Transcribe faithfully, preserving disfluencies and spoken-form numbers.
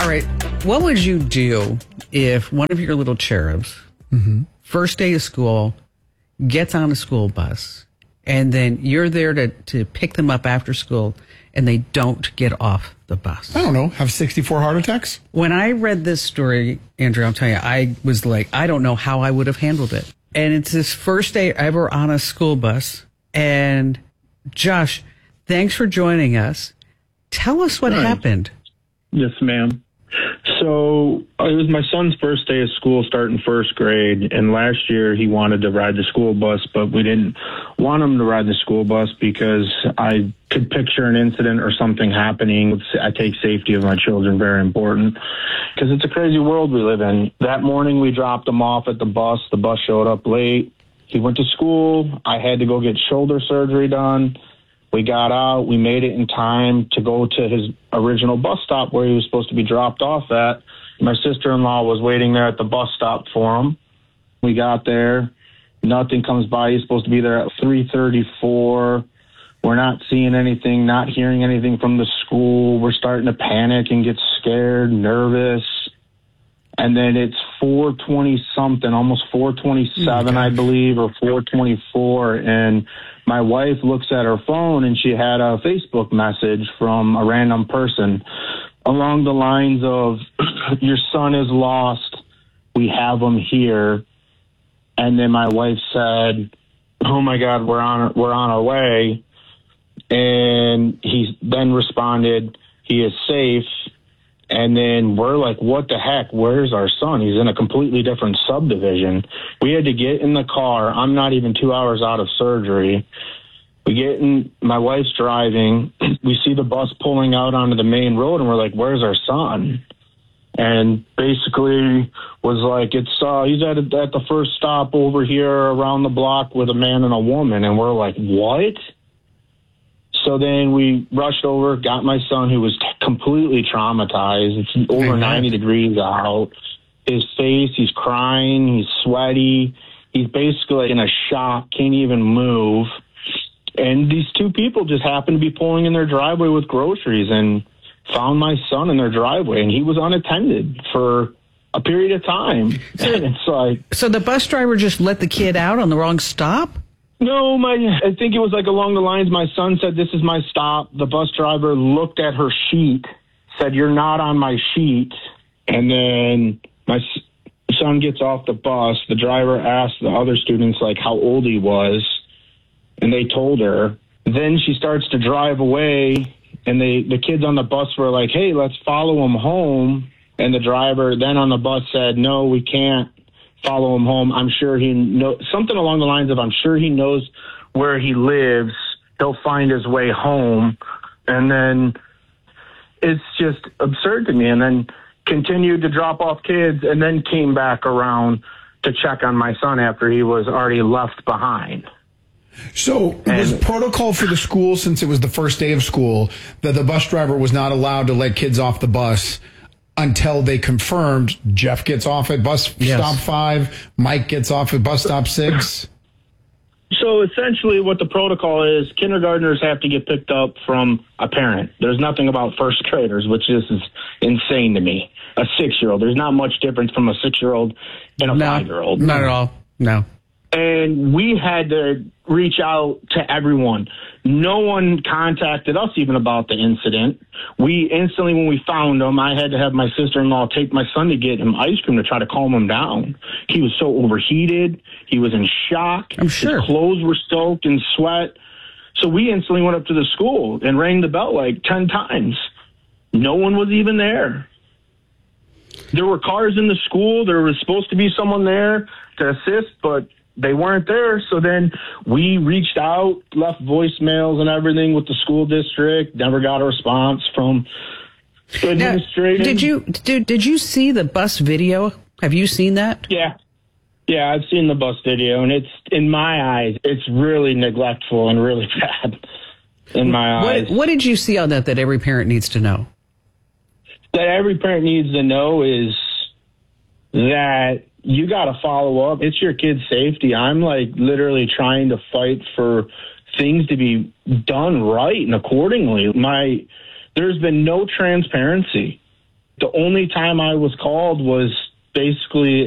All right. What would you do if one of your little cherubs, mm-hmm. first day of school, gets on a school bus, and then you're there to, to pick them up after school, and they don't get off the bus? I don't know. Have sixty-four heart attacks? When I read this story, Andrew, I'll tell you, I was like, I don't know how I would have handled it. And it's his first day ever on a school bus. And Josh, thanks for joining us. Tell us what Right. happened. Yes, ma'am. So it was my son's first day of school starting first grade. And last year he wanted to ride the school bus, but we didn't want him to ride the school bus because I could picture an incident or something happening. I take safety of my children very important because it's a crazy world we live in. That morning we dropped him off at the bus. The bus showed up late. He went to school. I had to go get shoulder surgery done. We got out. We made it in time to go to his original bus stop where he was supposed to be dropped off at. My sister-in-law was waiting there at the bus stop for him. We got there. Nothing comes by. He's supposed to be there at three thirty-four. We're not seeing anything, not hearing anything from the school. We're starting to panic and get scared, nervous. And then it's four twenty something, almost four twenty-seven, oh I believe, or four twenty-four. And my wife looks at her phone and she had a Facebook message from a random person along the lines of, your son is lost. We have him here. And then my wife said, oh my God, we're on, we're on our way. And he then responded, he is safe. And then we're like, what the heck? Where's our son? He's in a completely different subdivision. We had to get in the car. I'm not even two hours out of surgery. We get in, my wife's driving. We see the bus pulling out onto the main road, and we're like, where's our son? And basically was like, it's uh, he's at, a, at the first stop over here around the block with a man and a woman. And we're like, what? So then we rushed over, got my son, who was completely traumatized. It's over mm-hmm. ninety degrees out. His face, he's crying, he's sweaty. He's basically in a shock, can't even move. And these two people just happened to be pulling in their driveway with groceries and found my son in their driveway, and he was unattended for a period of time. So, and it's like, so the bus driver just let the kid out on the wrong stop? No, my I think it was like along the lines, my son said, this is my stop. The bus driver looked at her sheet, said, you're not on my sheet. And then my son gets off the bus. The driver asked the other students, like, how old he was. And they told her. Then she starts to drive away. And they, the kids on the bus were like, hey, let's follow him home. And the driver then on the bus said, no, we can't follow him home. I'm sure he know something along the lines of, I'm sure he knows where he lives. He'll find his way home. And then it's just absurd to me. And then continued to drop off kids and then came back around to check on my son after he was already left behind. So it was protocol for the school, since it was the first day of school, that the bus driver was not allowed to let kids off the bus until they confirmed Jeff gets off at bus yes. stop five, Mike gets off at bus stop six. So essentially what the protocol is, kindergartners have to get picked up from a parent. There's nothing about first graders, which is, is insane to me. A six-year-old. There's not much difference from a six-year-old and a no, five-year-old. Not at all. No. And we had to reach out to everyone. No one contacted us even about the incident. We instantly, when we found him, I had to have my sister-in-law take my son to get him ice cream to try to calm him down. He was so overheated. He was in shock. I'm sure. His clothes were soaked in sweat. So we instantly went up to the school and rang the bell like ten times. No one was even there. There were cars in the school. There was supposed to be someone there to assist, but they weren't there. So then we reached out, left voicemails and everything with the school district, never got a response from administrators. Now, did you did, did you see the bus video? Have you seen that? Yeah. Yeah, I've seen the bus video, and it's, in my eyes, it's really neglectful and really bad in my what, eyes. What did you see on that that every parent needs to know? That every parent needs to know is that you got to follow up. It's your kid's safety. I'm like literally trying to fight for things to be done right and accordingly. My, there's been no transparency. The only time I was called was basically